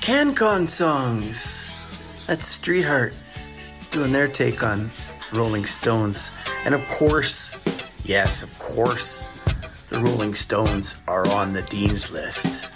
CanCon songs. That's Streetheart doing their take on Rolling Stones. And of course, yes, of course, the Rolling Stones are on the Dean's List.